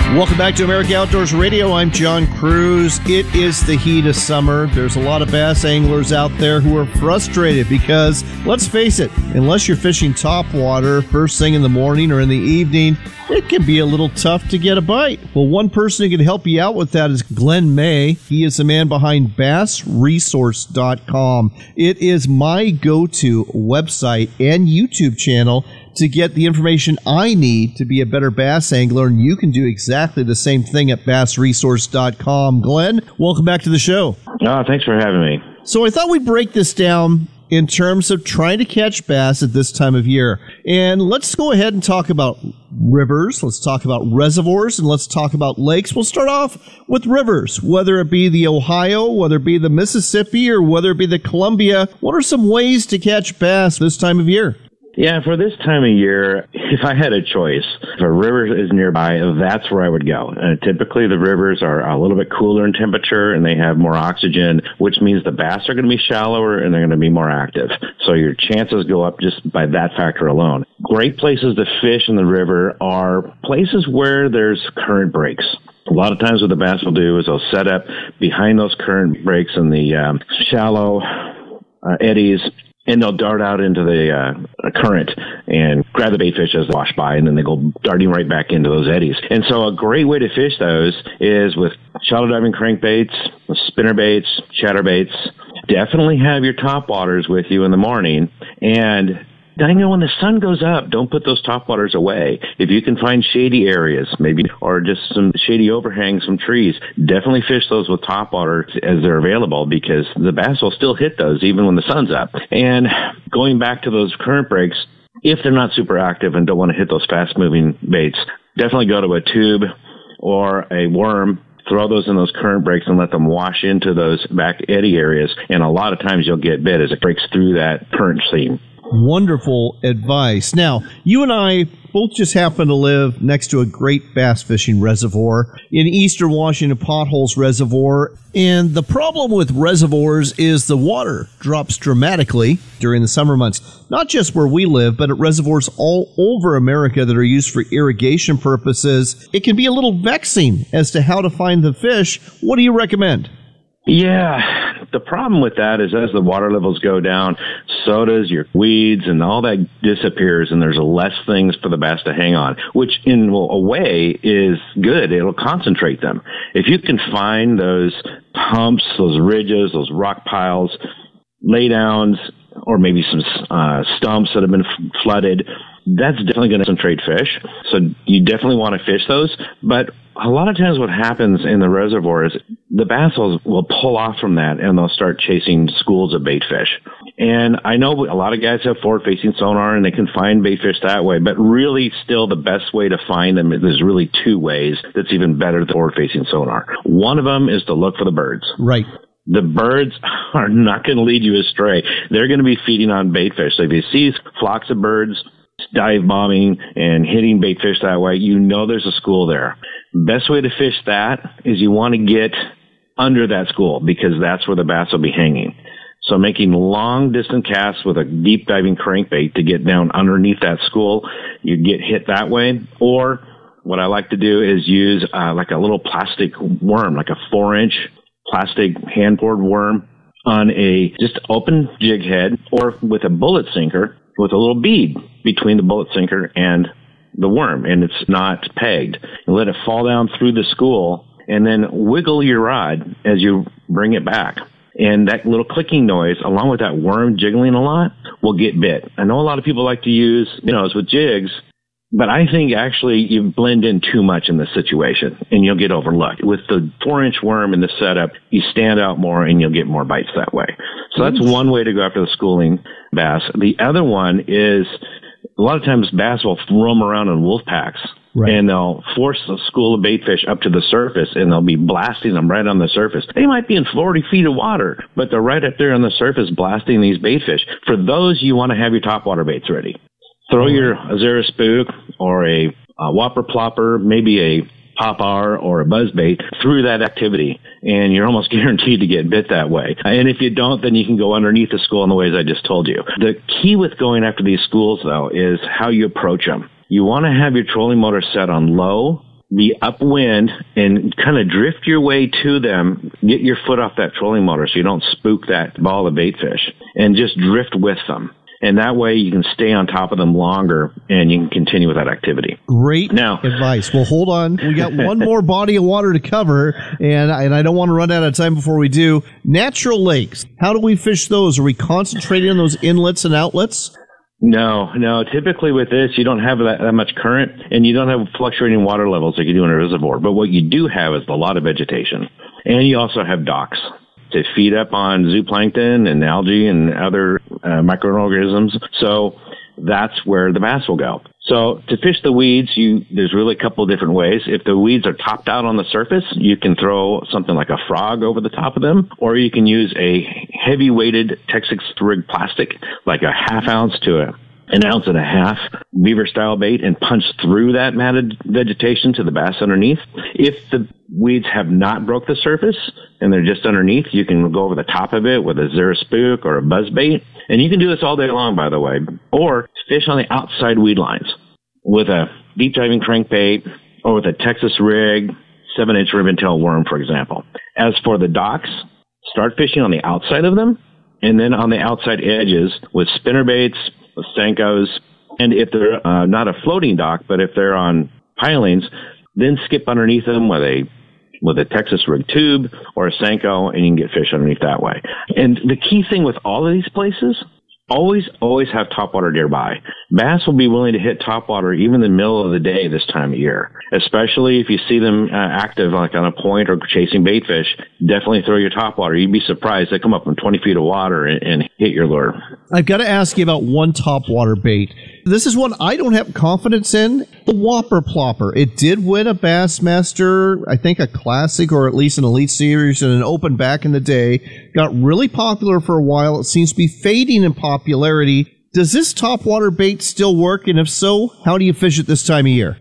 Welcome back to America Outdoors Radio. I'm John Cruz. It is the heat of summer. There's a lot of bass anglers out there who are frustrated because, let's face it, unless you're fishing topwater first thing in the morning or in the evening, it can be a little tough to get a bite. Well, one person who can help you out with that is Glenn May. He is the man behind BassResource.com. It is my go-to website and YouTube channel to get the information I need to be a better bass angler, and you can do exactly the same thing at BassResource.com. Glenn, welcome back to the show. Oh, thanks for having me. So I thought we'd break this down in terms of trying to catch bass at this time of year. And let's go ahead and talk about rivers, let's talk about reservoirs, and let's talk about lakes. We'll start off with rivers, whether it be the Ohio, whether it be the Mississippi, or whether it be the Columbia. What are some ways to catch bass this time of year? Yeah, for this time of year, if I had a choice, if a river is nearby, that's where I would go. Typically, the rivers are a little bit cooler in temperature and they have more oxygen, which means the bass are going to be shallower and they're going to be more active. So your chances go up just by that factor alone. Great places to fish in the river are places where there's current breaks. A lot of times what the bass will do is they'll set up behind those current breaks in the shallow eddies, and they'll dart out into the current and grab the bait fish as they wash by, and then they go darting right back into those eddies. And so a great way to fish those is with shallow diving crankbaits, spinner baits, chatterbaits. Definitely have your topwaters with you in the morning. And I know when the sun goes up, don't put those topwaters away. If you can find shady areas, maybe, or just some shady overhangs, some trees, definitely fish those with topwater as they're available, because the bass will still hit those even when the sun's up. And going back to those current breaks, if they're not super active and don't want to hit those fast-moving baits, definitely go to a tube or a worm, throw those in those current breaks and let them wash into those back eddy areas. And a lot of times you'll get bit as it breaks through that current seam. Wonderful advice. Now, you and I both just happen to live next to a great bass fishing reservoir in eastern Washington, Potholes Reservoir. And the problem with reservoirs is the water drops dramatically during the summer months. Not just where we live, but at reservoirs all over America that are used for irrigation purposes. It can be a little vexing as to how to find the fish. What do you recommend? Yeah, the problem with that is as the water levels go down, so does your weeds and all that disappears, and there's less things for the bass to hang on, which in a way is good. It'll concentrate them. If you can find those humps, those ridges, those rock piles, laydowns, or maybe some stumps that have been flooded, that's definitely going to concentrate fish. So you definitely want to fish those. But a lot of times what happens in the reservoir is the bass will pull off from that and they'll start chasing schools of bait fish. And I know a lot of guys have forward-facing sonar and they can find bait fish that way, but really still the best way to find them, there's really two ways that's even better than forward-facing sonar. One of them is to look for the birds. Right. The birds are not going to lead you astray. They're going to be feeding on bait fish. So if you see flocks of birds dive bombing and hitting bait fish that way, you know there's a school there. Best way to fish that is you want to get under that school, because that's where the bass will be hanging. So making long distance casts with a deep diving crankbait to get down underneath that school, you get hit that way. Or what I like to do is use like a little plastic worm, like a 4-inch plastic hand-poured worm on a just open jig head, or with a bullet sinker with a little bead between the bullet sinker and the worm, and it's not pegged. You let it fall down through the school and then wiggle your rod as you bring it back. And that little clicking noise, along with that worm jiggling a lot, will get bit. I know a lot of people like to use minnows with jigs, but I think actually you blend in too much in this situation and you'll get overlooked. With the 4-inch worm in the setup, you stand out more and you'll get more bites that way. So that's one way to go after the schooling bass. The other one is a lot of times bass will roam around in wolf packs. Right. And they'll force a school of bait fish up to the surface, and they'll be blasting them right on the surface. They might be in 40 feet of water, but they're right up there on the surface blasting these bait fish. For those, you want to have your topwater baits ready. Throw your Azera Spook or a Whopper Plopper, maybe a Pop-R or a buzzbait through that activity, and you're almost guaranteed to get bit that way. And if you don't, then you can go underneath the school in the ways I just told you. The key with going after these schools, though, is how you approach them. You want to have your trolling motor set on low be upwind and kind of drift your way to them. Get your foot off that trolling motor so you don't spook that ball of bait fish, and just drift with them. And that way you can stay on top of them longer and you can continue with that activity. Great advice. Well, hold on. We got one more body of water to cover, and I don't want to run out of time before we do. Natural lakes. How do we fish those? Are we concentrating on those inlets and outlets? No. Typically with this, you don't have that much current, and you don't have fluctuating water levels like you do in a reservoir. But what you do have is a lot of vegetation. And you also have docks to feed up on zooplankton and algae and other microorganisms. So that's where the bass will go. So to fish the weeds, there's really a couple of different ways. If the weeds are topped out on the surface, you can throw something like a frog over the top of them, or you can use a heavy-weighted Texas rig plastic, like a ½ ounce to an ounce and a half beaver-style bait, and punch through that matted vegetation to the bass underneath. If the weeds have not broke the surface and they're just underneath, you can go over the top of it with a Zara spook or a buzz bait. And you can do this all day long, by the way, or fish on the outside weed lines with a deep diving crankbait or with a Texas rig, 7-inch ribbon-tail worm, for example. As for the docks, start fishing on the outside of them, and then on the outside edges with spinnerbaits, with Senkos, and if they're not a floating dock, but if they're on pilings, then skip underneath them with a Texas rig tube or a Senko, and you can get fish underneath that way. And the key thing with all of these places, always have topwater nearby. Bass will be willing to hit topwater even in the middle of the day this time of year, especially if you see them active like on a point or chasing bait fish. Definitely throw your topwater. You'd be surprised. They come up from 20 feet of water and hit your lure. I've got to ask you about one topwater bait. This is one I don't have confidence in, the Whopper Plopper. It did win a Bassmaster, I think a Classic or at least an Elite Series and an Open back in the day. Got really popular for a while. It seems to be fading in popularity. Does this topwater bait still work? And if so, how do you fish it this time of year?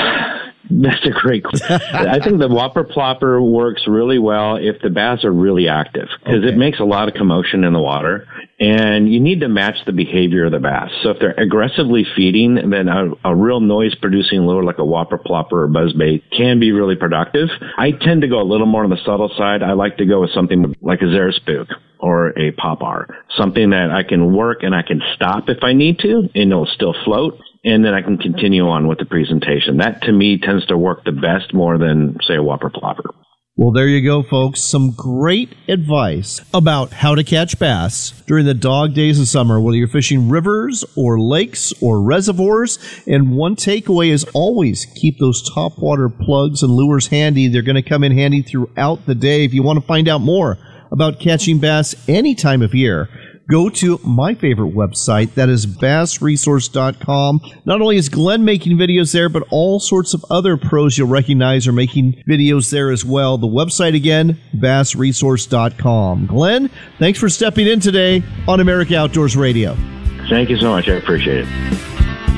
That's a great question. I think the Whopper Plopper works really well if the bass are really active, because it makes a lot of commotion in the water, and you need to match the behavior of the bass. So if they're aggressively feeding, then a real noise-producing lure like a Whopper Plopper or buzzbait can be really productive. I tend to go a little more on the subtle side. I like to go with something like a Zara spook or a Pop-R, something that I can work and I can stop if I need to, and it'll still float. And then I can continue on with the presentation. That, to me, tends to work the best more than, say, a Whopper Plopper. Well, there you go, folks. Some great advice about how to catch bass during the dog days of summer, whether you're fishing rivers or lakes or reservoirs. And one takeaway is always keep those topwater plugs and lures handy. They're going to come in handy throughout the day. If you want to find out more about catching bass any time of year, go to my favorite website, that is bassresource.com. Not only is Glenn making videos there, but all sorts of other pros you'll recognize are making videos there as well. The website again, bassresource.com. Glenn, thanks for stepping in today on America Outdoors Radio. Thank you so much. I appreciate it.